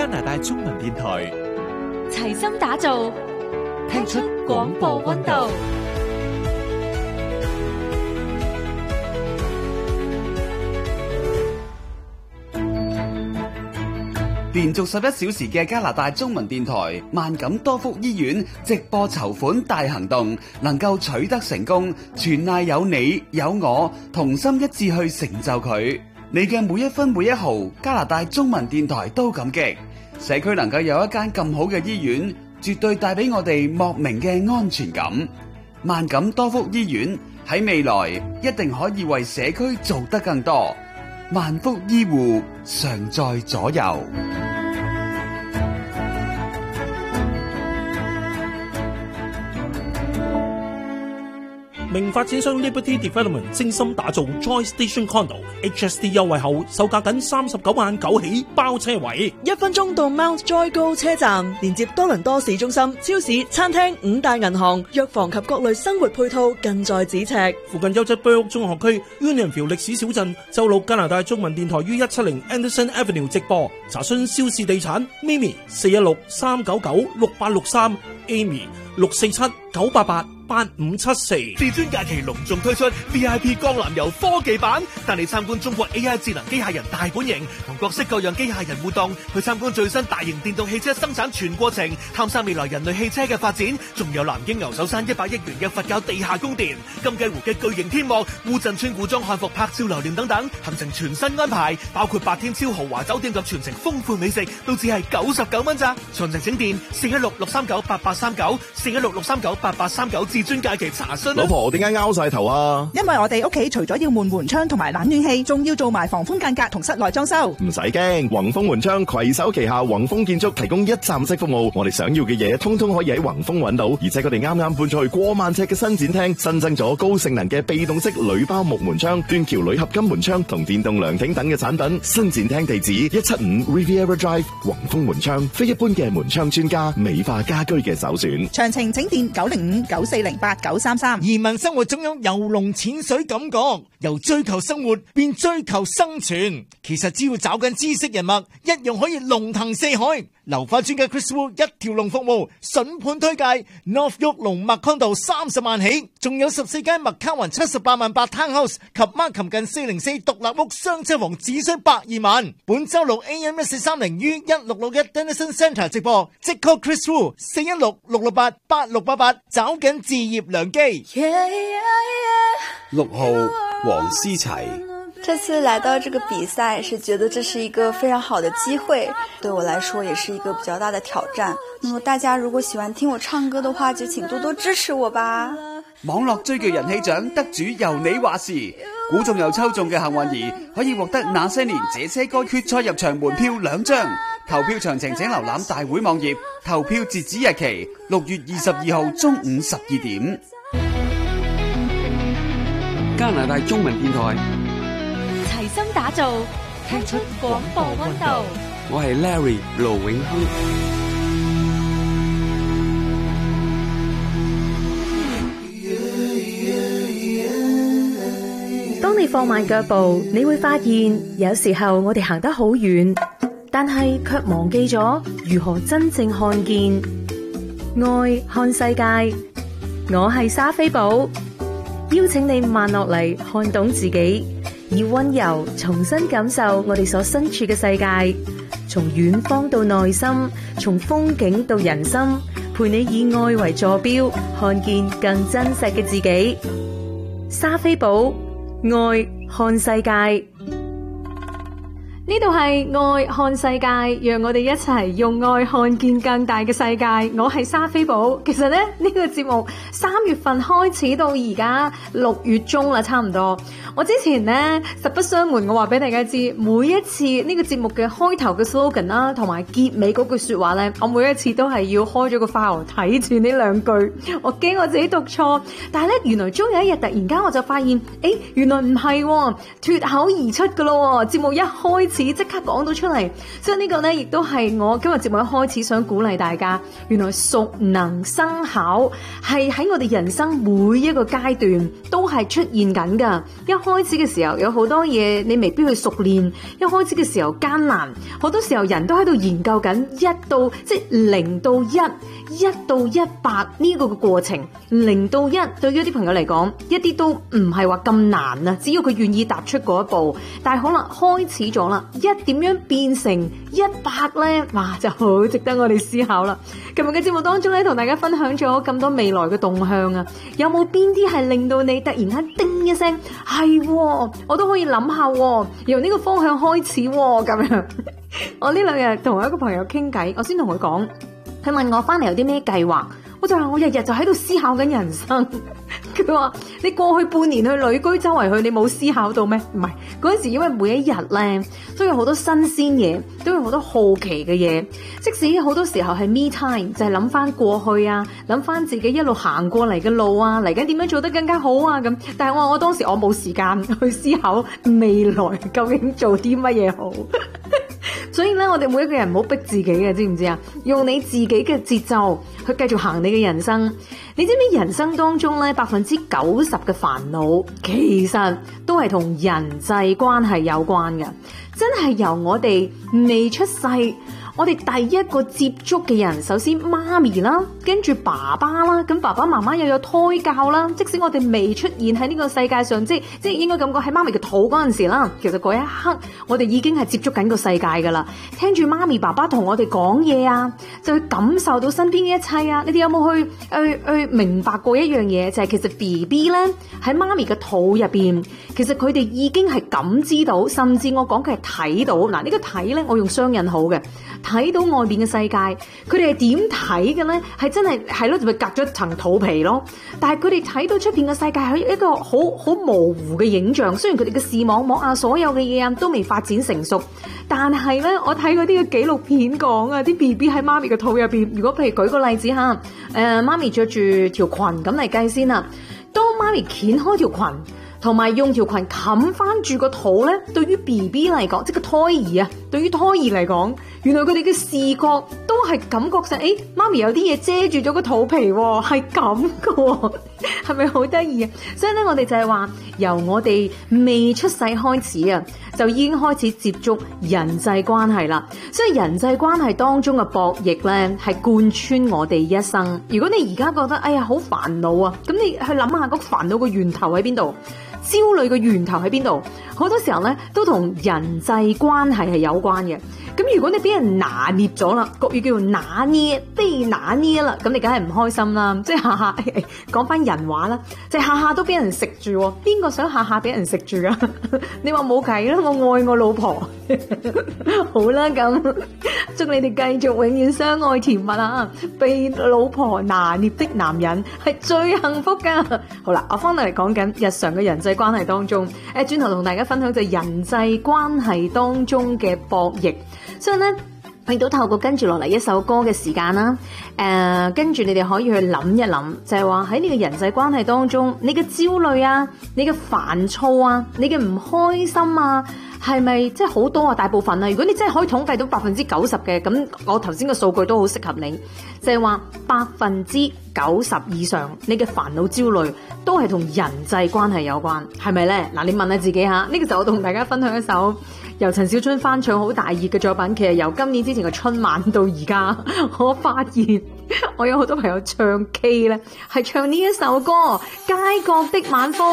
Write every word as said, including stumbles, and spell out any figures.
拿大中文電台， 齊心打造，聽出廣播溫度。 連續十一小時嘅加拿大中文電台萬錦多福醫院直播籌款大行動能夠取得成功，全賴有你有我同心一致去成就佢。你嘅每一分每一毫，加拿大中文電台都感激。社區能夠有一間咁好嘅醫院，絕對帶俾我哋莫名嘅安全感。萬錦多福醫院喺未來一定可以為社區做得更多。萬福醫護常在左右。 名發展商 Liberty Development 精心打造 Joy Station Condo H S D 優惠後，售價僅三十九萬九起包車位， 一分鐘到 Mount Joy 高車站，連接多倫多市中心、超市、餐廳、五大銀行、藥房及各類生活配套近在咫尺。 附近優質居屋中學區 Unionville 歷史小鎮，周六加拿大中文電台於一七零 Anderson Avenue 直播。查詢肖氏地產 Mimi 四一六三九九六八六三 Amy 六四七九八八八五七四。 至尊假期隆重推出 V I P 江南遊科技版，帶你參觀中國 A I 智能機械人大本營，同各式各樣機械人互動，去參觀最新大型電動汽車生產全過程，探索未來人類汽車嘅發展。仲有南京牛首山一百億元嘅佛教地下宮殿，金雞湖嘅巨型天幕，烏鎮村古裝漢服拍照留念等等，行程全新安排，包括八天超豪華酒店及全程豐富美食，都只係九十九蚊咋。詳情請電四一六六三九八八三九四一六六三九八八三九。至尊假期查詢。 老婆點解拗晒頭啊？ 因為我哋屋企除咗要換門窗同埋冷暖氣，仲要做埋防風間隔同室內裝修。 唔使驚，宏豐門窗攜手旗下宏豐建築提供一站式服務，我哋想要嘅嘢通通可以喺宏豐揾到，而且佢哋啱啱搬出去過萬尺嘅新展廳，新增咗高性能嘅被動式鋁包木門窗、斷橋鋁合金門窗同電動涼亭等嘅產品。新展廳地址一七五 Riviera Drive， 宏豐門窗，非一般嘅門窗專家，美化家居嘅首選。 詳情請電九零五九四零八九三三。 移民生活總有游龍潛水感覺，由追求生活變追求生存，其實只要找緊知識人脈，一樣可以龍騰四海。流花專家 Chris Wu 一條龍服務，筍盤推介 North York 龍麥康道三十萬起，仲有十四間麥卡雲七十八萬八 Townhouse 及 Markham 近四零四獨立屋雙車房只需百二萬。本周六 A M 一四三零於一六六一 Denison Centre 直播，即 call Chris Wu 四一六六六八八六八八，找緊置業良機。 Yeah, yeah, yeah. 六號黃思齊。 這次來到這個比賽是覺得這是一個非常好的機會，對我來說也是一個比較大的挑戰。那麼大家如果喜歡聽我唱歌的話，就請多多支持我吧。 網絡追劇人氣獎得主由你話事，估中又抽中嘅幸運兒可以獲得那些年這些歌決賽入場門票兩張。投票詳情請瀏覽大會網頁，投票截止日期六月二十二號中午十二點。加拿大中文電台。 齊心打造，聽出廣播溫度。 我係 Larry 盧永亨。當你放慢腳步，你會發現有時候我哋行得好遠，但係卻忘記咗如何真正看見愛看世界。我係莎菲寶，邀請你慢落嚟，看懂自己，以溫柔重新感受我哋所身處嘅世界，從遠方到內心，從風景到人心，陪你以愛為坐標，看見更真實嘅自己。莎菲寶，愛看世界。呢度係愛看世界，讓我哋一齊用愛看見更大嘅世界。我係莎菲寶。其實咧，呢個節目三月份開始到而家六月中啦，差唔多。我之前咧實不相瞞，我話俾大家知，每一次呢個節目嘅開頭嘅 slogan 啦，同埋結尾嗰句說話咧，我每一次都係要開咗個 file 睇住呢兩句，我驚我自己讀錯。但係咧，原來終有一日突然間我就發現，誒，原來唔係脫口而出噶咯。節目一開始即刻講到出嚟。所以呢個呢，亦都係我今日節目一開始想鼓勵大家，原來熟能生巧係喺我哋人生每一個階段都係出現緊噶。一開始嘅時候有好多嘢你未必去熟練，一開始嘅時候艱難，好多時候人都喺度研究緊一到即係零到一，一到一百呢個嘅過程。零到一對於一啲朋友嚟講，一啲都唔係話咁難啊，只要佢願意踏出嗰一步。但係可能開始咗啦，一點樣變成一百呢？哇，就好值得我哋思考啦。今日嘅節目當中咧，同大家分享咗咁多未來嘅動向啊，有冇邊啲係令到你突然間叮一聲，係喎，我都可以諗下喎，由呢個方向開始喎，咁樣。我呢兩日同一個朋友傾偈，我先同佢講，佢問我翻嚟有啲咩計劃，我就話我日日就喺度思考緊人生。佢話你過去半年去旅居周圍去，你冇思考到咩？唔係，嗰陣時因為每一日咧都有好多新鮮嘢，都有好多好奇嘅嘢。即使好多時候係 me time，就係諗翻過去啊，諗翻自己一路行過嚟嘅路啊，嚟緊點樣做得更加好啊咁。但係我話我當時我冇時間去思考未來究竟做啲乜嘢好。所以咧，我哋每一個人唔好逼自己嘅，知唔知啊？用你自己嘅節奏去繼續行你嘅人生。你知唔知人生當中咧，百分之九十嘅煩惱其實都係同人際關係有關嘅。真係由我哋未出世，我哋第一個接觸嘅人，首先媽咪啦，跟住爸爸啦，咁爸爸媽媽又有胎教啦。即使我哋未出現喺呢個世界上，即係即係應該咁講喺媽咪嘅肚嗰陣時啦，其實嗰一刻我哋已經係接觸緊個世界噶啦。聽住媽咪爸爸同我哋講嘢啊，就去感受到身邊嘅一切啊。你哋有冇去去去明白過一樣嘢？就係、是、其實 B B 咧喺媽咪嘅肚入邊，其實佢哋已經係感知到，甚至我講佢係睇到。嗱、這個、呢個睇咧，我用雙引號嘅。睇到外邊嘅世界，佢哋係點睇嘅咧？係真係係咯，就咪隔咗一層肚皮咯。但係佢哋睇到出邊嘅世界係一個好好模糊嘅影像。雖然佢哋嘅視網膜啊，所有嘅嘢啊都未發展成熟，但係咧，我睇嗰啲嘅紀錄片講啊，啲 B B 喺媽咪嘅肚入邊。如果譬如舉個例子吓，誒、呃，媽咪着住條裙咁嚟計先啦。當媽咪掀開條裙，同埋用條裙冚翻住個肚咧，對於 B B 嚟講，即係個胎兒啊，對於胎兒嚟講，原來佢哋嘅視覺都係感覺上，誒，媽咪有啲嘢遮住咗個肚皮喎，係咁噶，係咪好得意啊？所以咧，我哋就係話，由我哋未出世開始啊，就已經開始接觸人際關係啦。所以人際關係當中嘅博弈咧，係貫穿我哋一生。如果你而家覺得，哎呀，好煩惱啊，咁你去諗下個煩惱嘅源頭喺邊度？焦慮嘅源頭喺邊度？好多時候咧，都同人際關係係有關嘅。咁如果你俾人拿捏咗啦，國語叫做拿捏，被拿捏啦，咁你梗係唔開心啦。即係下下講翻人話啦，即係下下都俾人食住，邊個想下下俾人食住啊？你話冇計啦，我愛我老婆。好啦，咁祝你哋繼續永遠相愛甜蜜啊！被老婆拿捏的男人係最幸福噶。好啦，我翻嚟講緊日常嘅人際關係當中，誒，轉頭同大家分享就係人際關係當中嘅博弈。所以咧，亦都透過跟住落嚟一首歌嘅時間啦，誒、呃，跟住你哋可以去諗一諗，就係話喺呢個人際關係當中，你嘅焦慮啊，你嘅煩躁啊，你嘅唔開心啊，係咪即係好多啊？大部分啊，如果你真係可以統計到百分之九十嘅，咁我頭先嘅數據都好適合你，就係話百分之九十以上，你嘅煩惱焦慮都係同人際關係有關，係咪咧？嗱，你問下自己吓，呢、這個時候我同大家分享一首由陳小春翻唱好大熱嘅作品，其實由今年之前嘅春晚到而家，我發現我有好多朋友唱 K 咧，係唱呢一首歌《街角的晚風》。